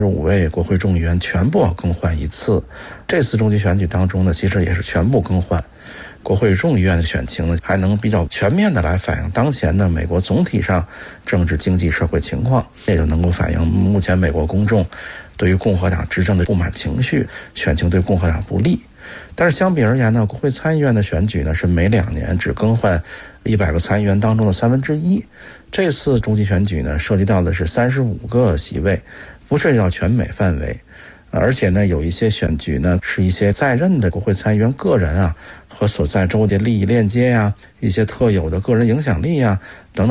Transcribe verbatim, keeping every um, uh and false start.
五位国会众议员全部要更换一次。这次中期选举当中呢，其实也是全部更换。国会众议院的选情呢，还能比较全面的来反映当前的美国总体上政治、经济、社会情况，也就能够反映目前美国公众对于共和党执政的不满情绪，选情对共和党不利。但是相比而言呢，国会参议院的选举呢是每两年只更换一百个参议员当中的三分之一。这次中期选举呢，涉及到的是三十五个席位，不涉及到全美范围。而且呢，有一些选举呢，是一些在任的国会参议员个人啊和所在州的利益链接呀、啊，一些特有的个人影响力啊等等。